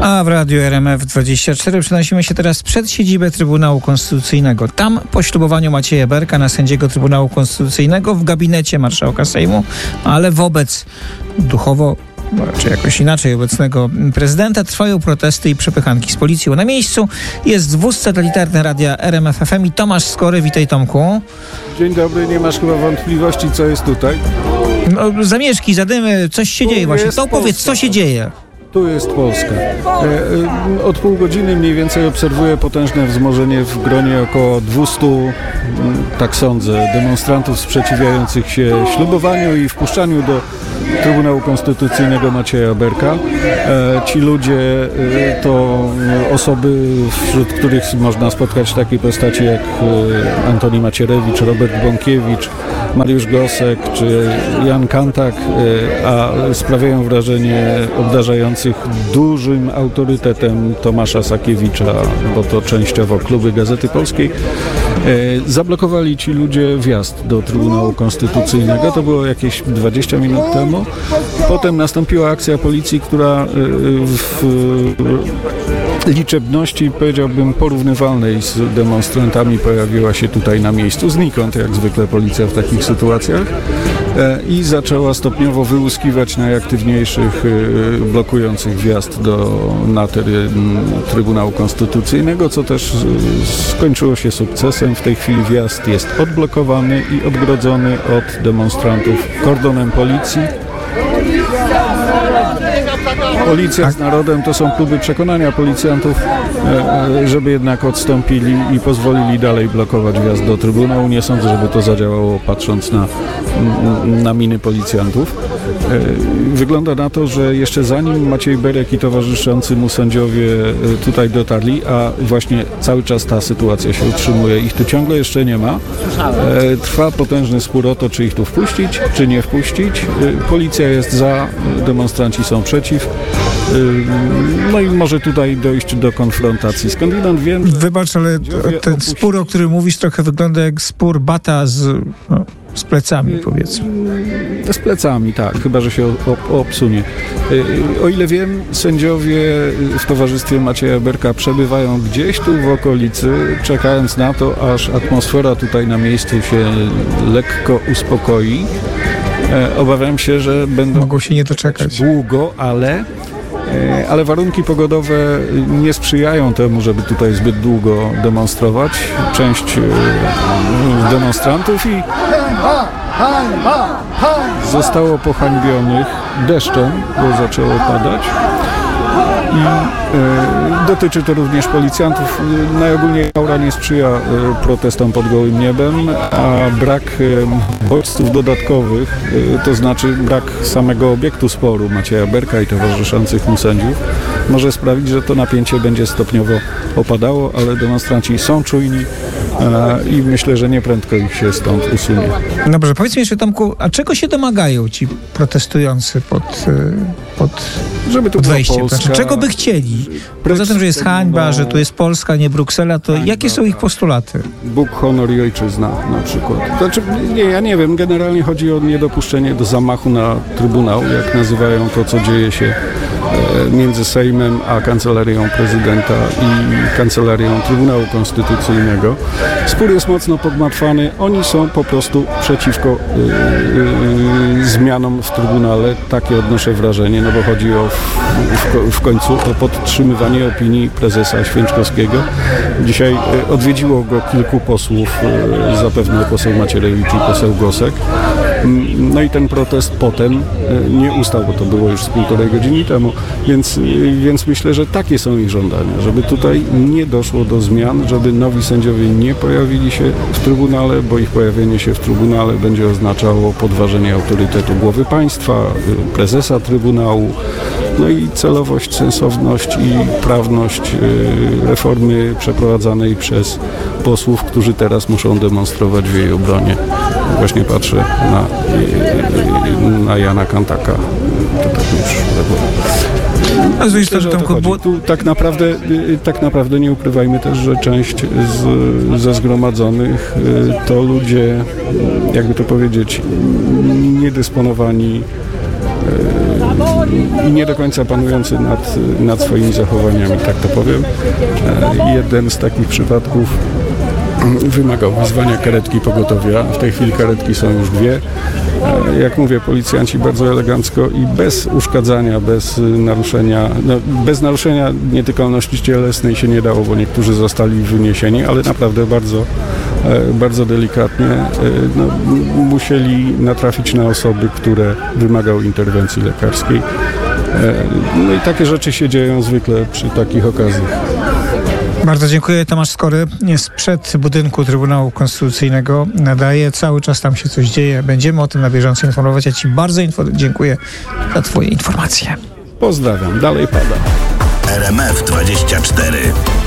A w radiu RMF24 przenosimy się teraz przed siedzibę Trybunału Konstytucyjnego. Tam po ślubowaniu Macieja Berka na sędziego Trybunału Konstytucyjnego w gabinecie marszałka Sejmu, ale wobec duchowo, czy jakoś inaczej, obecnego prezydenta trwają protesty i przepychanki z policją. Na miejscu jest wóz satelitarny radia RMF FM i Tomasz Skory. Witaj, Tomku. Dzień dobry, nie masz chyba wątpliwości, co jest tutaj? No, zamieszki, zadymy, coś się dzieje właśnie. To opowiedz, co się dzieje. Tu jest Polska. Od pół godziny mniej więcej obserwuję potężne wzmożenie w gronie około 200, tak sądzę, demonstrantów sprzeciwiających się ślubowaniu i wpuszczaniu do Trybunału Konstytucyjnego Macieja Berka. Ci ludzie to osoby, wśród których można spotkać takie postaci jak Antoni Macierewicz, Robert Bąkiewicz, Mariusz Gosek czy Jan Kantak, a sprawiają wrażenie obdarzających dużym autorytetem Tomasza Sakiewicza, bo to częściowo kluby Gazety Polskiej. Zablokowali ci ludzie wjazd do Trybunału Konstytucyjnego. To było jakieś 20 minut temu. Potem nastąpiła akcja policji, która w liczebności, powiedziałbym, porównywalnej z demonstrantami pojawiła się tutaj na miejscu znikąd, jak zwykle policja w takich sytuacjach, i zaczęła stopniowo wyłuskiwać najaktywniejszych blokujących wjazd na teren Trybunału Konstytucyjnego, co też skończyło się sukcesem. W tej chwili wjazd jest odblokowany i odgrodzony od demonstrantów kordonem policji. Policja z narodem to są próby przekonania policjantów, żeby jednak odstąpili i pozwolili dalej blokować wjazd do Trybunału. Nie sądzę, żeby to zadziałało, patrząc na miny policjantów. Wygląda na to, że jeszcze zanim Maciej Berek i towarzyszący mu sędziowie tutaj dotarli, a właśnie cały czas ta sytuacja się utrzymuje, ich tu ciągle jeszcze nie ma, trwa potężny spór o to, czy ich tu wpuścić, czy nie wpuścić. Policja jest za, demonstranci są przeciw. No i może tutaj dojść do konfrontacji. Skądinąd wiem... Wybacz, ale ten spór, o którym mówisz, trochę wygląda jak spór Bata z plecami, powiedzmy. Z plecami, tak, chyba że się obsunie. O ile wiem, sędziowie w towarzystwie Macieja Berka przebywają gdzieś tu w okolicy, czekając na to, aż atmosfera tutaj na miejscu się lekko uspokoi. Obawiam się, że mogą się nie doczekać długo, ale warunki pogodowe nie sprzyjają temu, żeby tutaj zbyt długo demonstrować. Część demonstrantów zostało pohańbionych deszczem, bo zaczęło padać. I dotyczy to również policjantów. Najogólniej aura nie sprzyja protestom pod gołym niebem, a brak bodźców dodatkowych, to znaczy brak samego obiektu sporu Macieja Berka i towarzyszących mu sędziów, może sprawić, że to napięcie będzie stopniowo opadało, ale demonstranci są czujni i myślę, że nieprędko ich się stąd usunie. Dobrze, powiedz mi jeszcze, Tomku, a czego się domagają ci protestujący żeby tu pod wejściem? Polska, znaczy, czego by chcieli? Poza tym, że jest hańba, że tu jest Polska, nie Bruksela, to hańba, jakie są ich postulaty? Bóg, honor i ojczyzna na przykład. Znaczy, ja nie wiem, generalnie chodzi o niedopuszczenie do zamachu na Trybunał, jak nazywają to, co dzieje się między Sejmem a Kancelarią Prezydenta i Kancelarią Trybunału Konstytucyjnego. Spór jest mocno pogmatwany. Oni są po prostu przeciwko zmianom w Trybunale. Takie odnoszę wrażenie, no bo chodzi w końcu o podtrzymywanie opinii prezesa Święczkowskiego. Dzisiaj odwiedziło go kilku posłów, zapewne poseł Macierewicz i poseł Gosek. No i ten protest potem nie ustał, bo to było już z 1,5 godziny temu, więc myślę, że takie są ich żądania, żeby tutaj nie doszło do zmian, żeby nowi sędziowie nie pojawili się w Trybunale, bo ich pojawienie się w Trybunale będzie oznaczało podważenie autorytetu głowy państwa, prezesa Trybunału, no i celowość, sensowność i prawność reformy przeprowadzanej przez posłów, którzy teraz muszą demonstrować w jej obronie. Właśnie patrzę na Jana Kantaka. To tak już tu tak naprawdę nie ukrywajmy też, że część ze zgromadzonych to ludzie, jakby to powiedzieć, niedysponowani i nie do końca panujący nad swoimi zachowaniami, tak to powiem. Jeden z takich przypadków wymagał wezwania karetki pogotowia. W tej chwili karetki są już 2. Jak mówię, policjanci bardzo elegancko i bez uszkadzania, bez naruszenia nietykalności cielesnej się nie dało, bo niektórzy zostali wyniesieni, ale naprawdę bardzo, bardzo delikatnie musieli natrafić na osoby, które wymagały interwencji lekarskiej. No i takie rzeczy się dzieją zwykle przy takich okazjach. Bardzo dziękuję. Tomasz Skory sprzed budynku Trybunału Konstytucyjnego nadaje. Cały czas tam się coś dzieje. Będziemy o tym na bieżąco informować. Ja Ci bardzo dziękuję za Twoje informacje. Pozdrawiam. Dalej pada. RMF 24.